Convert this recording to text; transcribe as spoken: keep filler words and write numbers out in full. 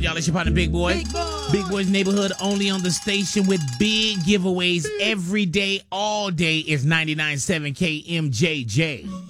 morning, y'all. It's your partner, Big Boy. Big Boy. Big Boy's Neighborhood, only on the station with big giveaways every day, all day. Is ninety-nine point seven K M J J.